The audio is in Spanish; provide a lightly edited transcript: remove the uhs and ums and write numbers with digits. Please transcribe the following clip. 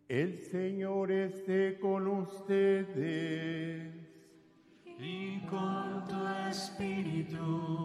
El Señor esté con ustedes. Y con tu espíritu.